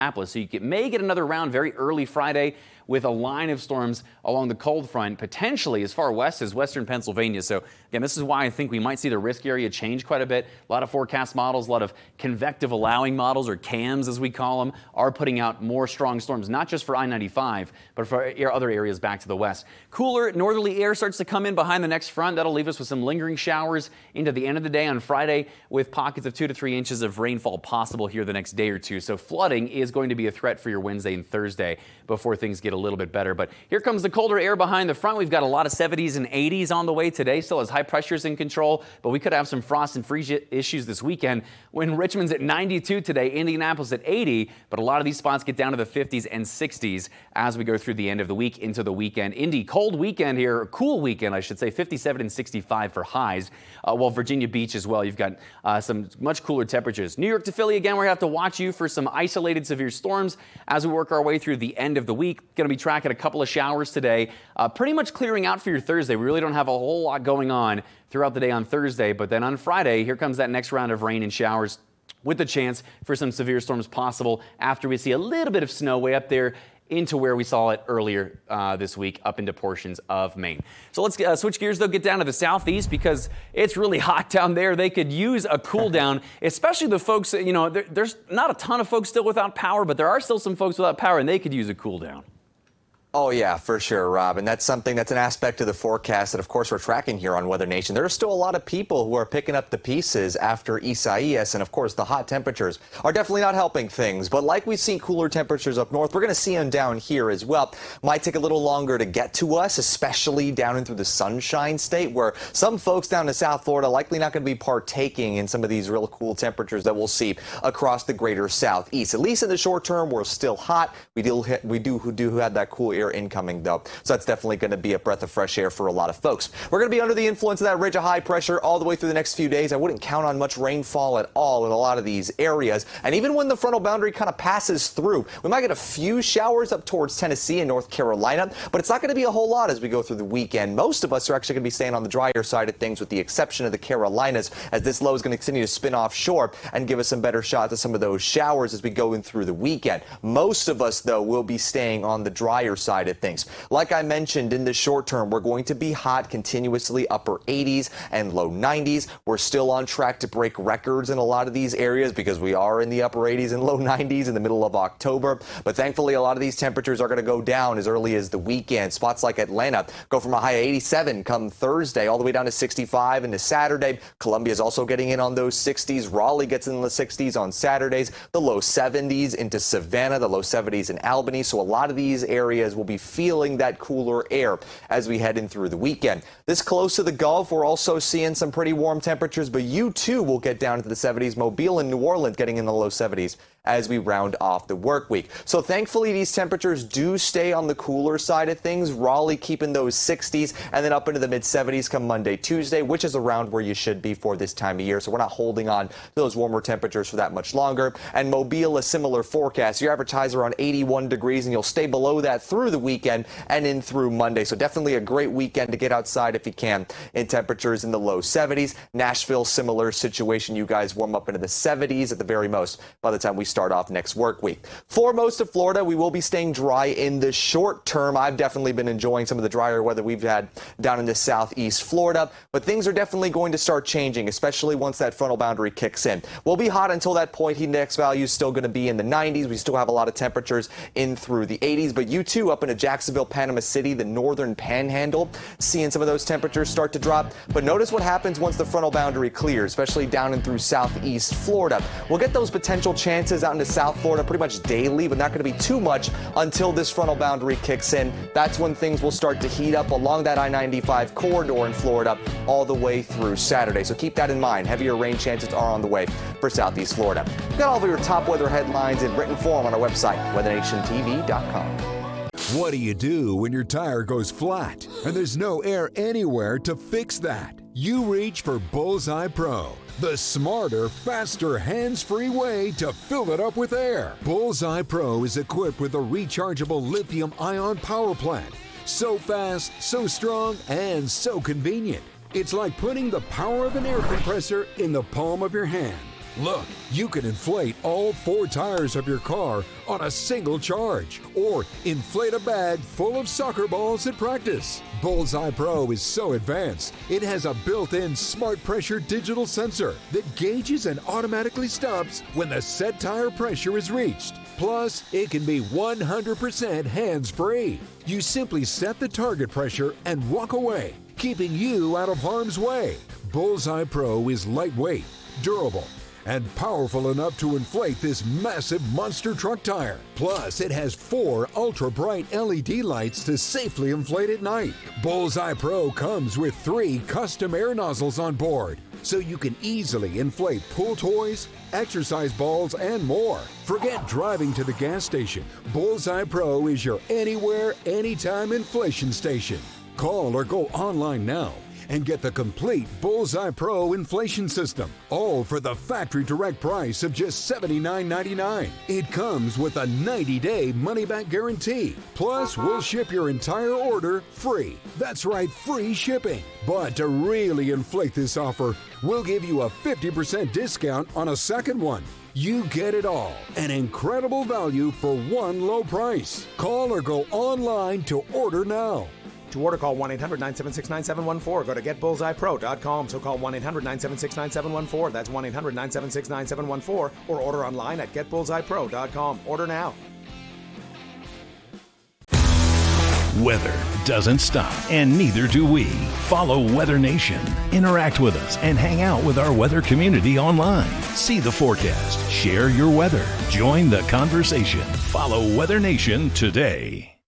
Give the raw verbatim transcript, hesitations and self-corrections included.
So you get, may get another round very early Friday with a line of storms along the cold front, potentially as far west as western Pennsylvania. So again, this is why I think we might see the risk area change quite a bit. A lot of forecast models, a lot of convective allowing models, or CAMs as we call them, are putting out more strong storms, not just for I ninety-five, but for other areas back to the west. Cooler northerly air starts to come in behind the next front. That'll leave us with some lingering showers into the end of the day on Friday, with pockets of two to three inches of rainfall possible here the next day or two. So flooding is going to be a threat for your Wednesday and Thursday before things get a little bit better. But here comes the colder air behind the front. We've got a lot of seventies and eighties on the way today, still as high pressures in control, but we could have some frost and freeze issues this weekend when Richmond's at ninety-two today, Indianapolis at eighty, but a lot of these spots get down to the fifties and sixties as we go through the end of the week into the weekend. Indy, cold weekend here, cool weekend, I should say, fifty-seven and sixty-five for highs, uh, while Virginia Beach as well, you've got uh, some much cooler temperatures. New York to Philly, again, we're going to have to watch you for some isolated severe storms as we work our way through the end of the week. Going to be tracking a couple of showers today, uh, pretty much clearing out for your Thursday. We really don't have a whole lot going on throughout the day on Thursday, but then on Friday, here comes that next round of rain and showers with the chance for some severe storms possible after we see a little bit of snow way up there into where we saw it earlier uh, this week, up into portions of Maine. So let's uh, switch gears, though, get down to the southeast because it's really hot down there. They could use a cool down, especially the folks, you know, there, there's not a ton of folks still without power, but there are still some folks without power, and they could use a cool down. Oh, yeah, for sure, Rob. And that's something that's an aspect of the forecast that, of course, we're tracking here on Weather Nation. There are still a lot of people who are picking up the pieces after Isaias. And, of course, the hot temperatures are definitely not helping things. But like we've seen cooler temperatures up north, we're going to see them down here as well. Might take a little longer to get to us, especially down into the Sunshine State, where some folks down in South Florida likely not going to be partaking in some of these real cool temperatures that we'll see across the greater southeast. At least in the short term, we're still hot. We do, we do, do have that cool air incoming, though, so that's definitely going to be a breath of fresh air for a lot of folks. We're going to be under the influence of that ridge of high pressure all the way through the next few days. I wouldn't count on much rainfall at all in a lot of these areas, and even when the frontal boundary kind of passes through, we might get a few showers up towards Tennessee and North Carolina, but it's not going to be a whole lot as we go through the weekend. Most of us are actually going to be staying on the drier side of things, with the exception of the Carolinas, as this low is going to continue to spin offshore and give us some better shots of some of those showers as we go in through the weekend. Most of us, though, will be staying on the drier side of things. Like I mentioned, in the short term, we're going to be hot continuously, upper eighties and low nineties. We're still on track to break records in a lot of these areas because we are in the upper eighties and low nineties in the middle of October. But thankfully, a lot of these temperatures are going to go down as early as the weekend. Spots like Atlanta go from a high of eighty-seven come Thursday all the way down to sixty-five into Saturday. Columbia is also getting in on those sixties. Raleigh gets in the sixties on Saturdays. The low seventies into Savannah, the low seventies in Albany. So a lot of these areas will be feeling that cooler air as we head in through the weekend. This close to the Gulf, we're also seeing some pretty warm temperatures, but you too will get down into the seventies. Mobile and New Orleans getting in the low seventies as we round off the work week. So thankfully, these temperatures do stay on the cooler side of things. Raleigh keeping those sixties and then up into the mid seventies come Monday, Tuesday, which is around where you should be for this time of year. So we're not holding on to those warmer temperatures for that much longer. And Mobile, a similar forecast. Your average highs around eighty-one degrees, and you'll stay below that through the weekend and in through Monday. So definitely a great weekend to get outside if you can in temperatures in the low seventies. Nashville, similar situation. You guys warm up into the seventies at the very most by the time we start off next work week. For most of Florida, we will be staying dry in the short term. I've definitely been enjoying some of the drier weather we've had down in the southeast Florida, but things are definitely going to start changing, especially once that frontal boundary kicks in. We'll be hot until that point. Heat index value is still going to be in the nineties. We still have a lot of temperatures in through the eighties, but you too up into Jacksonville, Panama City, the northern panhandle, seeing some of those temperatures start to drop. But notice what happens once the frontal boundary clears, especially down and through southeast Florida. We'll get those potential chances out into South Florida pretty much daily, but not going to be too much until this frontal boundary kicks in. That's when things will start to heat up along that I ninety-five corridor in Florida all the way through Saturday. So keep that in mind. Heavier rain chances are on the way for southeast Florida. We've got all of your top weather headlines in written form on our website, weather nation t v dot com. What do you do when your tire goes flat and there's no air anywhere to fix that? You reach for Bullseye Pro, the smarter, faster, hands-free way to fill it up with air. Bullseye Pro is equipped with a rechargeable lithium-ion power plant. So fast, so strong, and so convenient. It's like putting the power of an air compressor in the palm of your hand. Look, you can inflate all four tires of your car on a single charge, or inflate a bag full of soccer balls at practice. Bullseye Pro is so advanced, it has a built-in smart pressure digital sensor that gauges and automatically stops when the set tire pressure is reached. Plus, it can be one hundred percent hands-free. You simply set the target pressure and walk away, keeping you out of harm's way. Bullseye Pro is lightweight, durable, and powerful enough to inflate this massive monster truck tire. Plus, it has four ultra-bright L E D lights to safely inflate at night. Bullseye Pro comes with three custom air nozzles on board, so you can easily inflate pool toys, exercise balls, and more. Forget driving to the gas station. Bullseye Pro is your anywhere, anytime inflation station. Call or go online now and get the complete Bullseye Pro inflation system, all for the factory direct price of just seventy-nine ninety-nine. It comes with a ninety-day money-back guarantee. Plus, we'll ship your entire order free. That's right, free shipping. But to really inflate this offer, we'll give you a fifty percent discount on a second one. You get it all. An incredible value for one low price. Call or go online to order now. To order, call one eight hundred nine seven six nine seven one four. Go to get bullseye pro dot com. So call one eight hundred nine seven six nine seven one four. That's one eight hundred nine seven six nine seven one four. Or order online at get bullseye pro dot com. Order now. Weather doesn't stop, and neither do we. Follow Weather Nation. Interact with us and hang out with our weather community online. See the forecast. Share your weather. Join the conversation. Follow Weather Nation today.